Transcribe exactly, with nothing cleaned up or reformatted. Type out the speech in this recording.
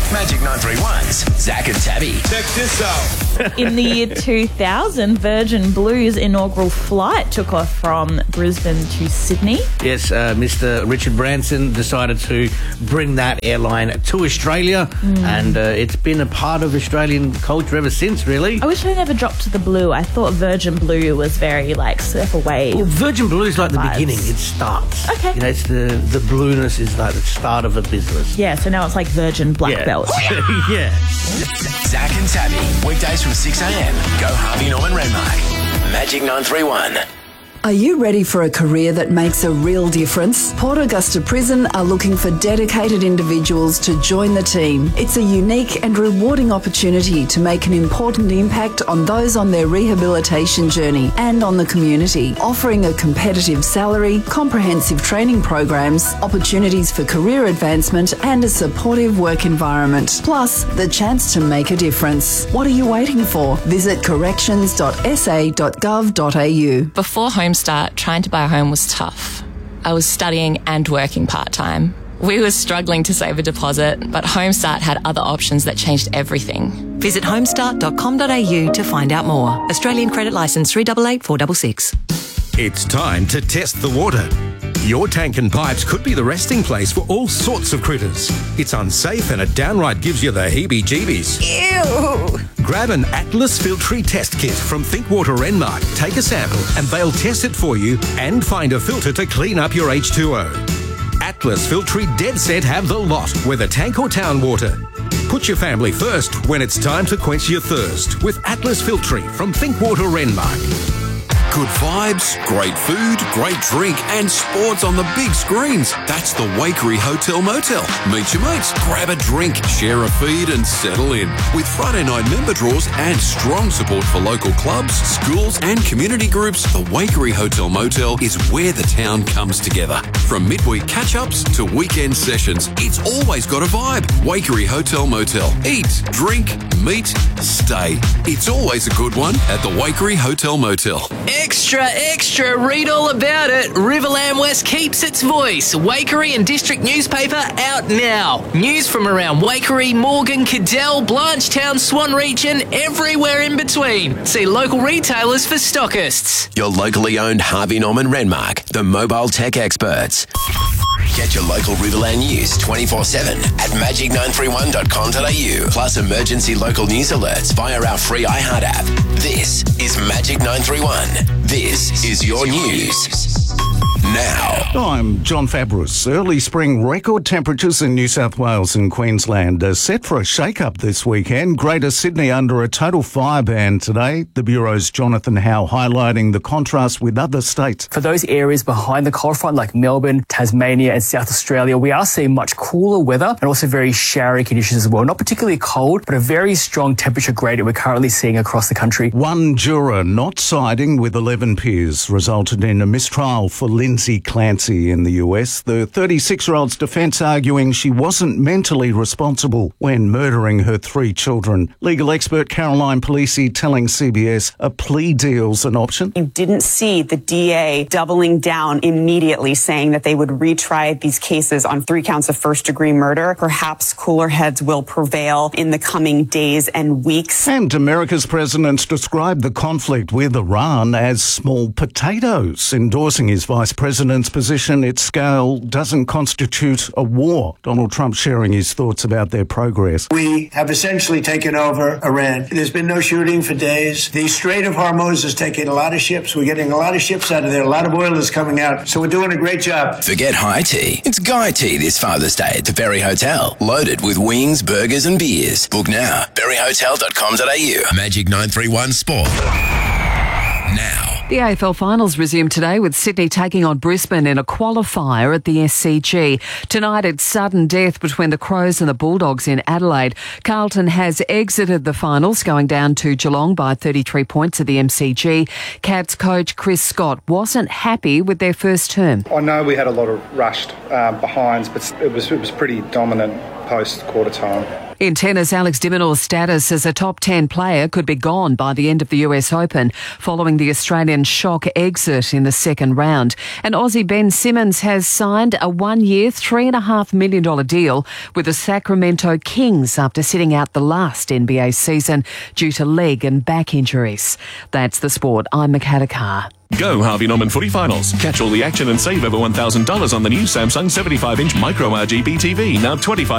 Magic nine three one's Zach and Tabby. Check this out. In the year two thousand, Virgin Blue's inaugural flight took off from Brisbane to Sydney. Yes, uh, Mister Richard Branson decided to bring that airline to Australia, mm. and uh, it's been a part of Australian culture ever since, really. I wish I never dropped to the blue. I thought Virgin Blue was very, like, surf away. Well, Virgin Blue is like the vibes. beginning. It starts. Okay. You know, it's the, the blueness is like the start of a business. Yeah, so now it's like Virgin Black yeah. Belt. yeah. Zach and Tabby, weekdays from six a.m. Go Harvey Norman Renmark. Magic nine three one. Are you ready for a career that makes a real difference? Port Augusta Prison are looking for dedicated individuals to join the team. It's a unique and rewarding opportunity to make an important impact on those on their rehabilitation journey and on the community, offering a competitive salary, comprehensive training programs, opportunities for career advancement and a supportive work environment, plus the chance to make a difference. What are you waiting for? Visit corrections dot s a dot gov dot a u. Before Homestart, trying to buy a home was tough. I was studying and working part-time. We were struggling to save a deposit, but Homestart had other options that changed everything. Visit homestart dot com dot a u to find out more. Australian credit licence three eight eight four six six. It's time to test the water. Your tank and pipes could be the resting place for all sorts of critters. It's unsafe and it downright gives you the heebie-jeebies. Ew! Grab an Atlas Filtry test kit from Thinkwater Renmark, take a sample and they'll test it for you and find a filter to clean up your H two O. Atlas Filtry Dead Set have the lot, whether tank or town water. Put your family first when it's time to quench your thirst with Atlas Filtry from Thinkwater Renmark. Good vibes, great food, great drink and sports on the big screens. That's the Wakery Hotel Motel. Meet your mates, grab a drink, share a feed and settle in. With Friday night member draws and strong support for local clubs, schools and community groups, the Wakery Hotel Motel is where the town comes together. From midweek catch-ups to weekend sessions, it's always got a vibe. Wakery Hotel Motel. Eat, drink, meet, stay. It's always a good one at the Wakery Hotel Motel. Extra, extra, read all about it. Riverland West keeps its voice. Wakery and District newspaper out now. News from around Wakery, Morgan, Cadell, Blanchetown, Swan Region, everywhere in between. See local retailers for stockists. Your locally owned Harvey Norman Renmark, the mobile tech experts. Get your local Riverland news twenty-four seven at magic nine three one dot com dot a u. Plus emergency local news alerts via our free iHeart app. This is Magic nine three one. This is your news. Now. I'm John Fabris. Early spring record temperatures in New South Wales and Queensland are set for a shake-up this weekend. Greater Sydney under a total fire ban today. The Bureau's Jonathan Howe highlighting the contrast with other states. For those areas behind the cold front like Melbourne, Tasmania and South Australia, we are seeing much cooler weather and also very showery conditions as well. Not particularly cold, but a very strong temperature gradient we're currently seeing across the country. One juror not siding with eleven peers resulted in a mistrial for Lindsay Clancy in the U S. The thirty-six-year-old's defence arguing she wasn't mentally responsible when murdering her three children. Legal expert Caroline Polisi telling C B S a plea deal's an option. You didn't see the D A doubling down immediately, saying that they would retry these cases on three counts of first-degree murder. Perhaps cooler heads will prevail in the coming days and weeks. And America's president's described the conflict with Iran as small potatoes, endorsing his vice president's position its scale doesn't constitute a war. Donald Trump sharing his thoughts about their progress. We have essentially taken over Iran. There's been no shooting for days. The Strait of Hormuz is taking a lot of ships. We're getting a lot of ships out of there. A lot of oil is coming out. So we're doing a great job. Forget high tea. It's Guy Tea this Father's Day at the Berry Hotel. Loaded with wings, burgers and beers. Book now. berry hotel dot com dot a u. Magic nine three one Sport. Now. The A F L finals resume today with Sydney taking on Brisbane in a qualifier at the S C G. Tonight it's sudden death between the Crows and the Bulldogs in Adelaide. Carlton has exited the finals, going down to Geelong by thirty-three points at the M C G. Cats coach Chris Scott wasn't happy with their first term. I know we had a lot of rushed uh, behinds, but it was, it was pretty dominant post quarter time. In tennis, Alex de Minaur's status as a top ten player could be gone by the end of the U S Open following the Australian shock exit in the second round. And Aussie Ben Simmons has signed a one-year, three point five million dollars deal with the Sacramento Kings after sitting out the last N B A season due to leg and back injuries. That's the sport. I'm Makata Carr. Go Harvey Norman Footy Finals. Catch all the action and save over one thousand dollars on the new Samsung seventy-five inch Micro R G B T V, now twenty-five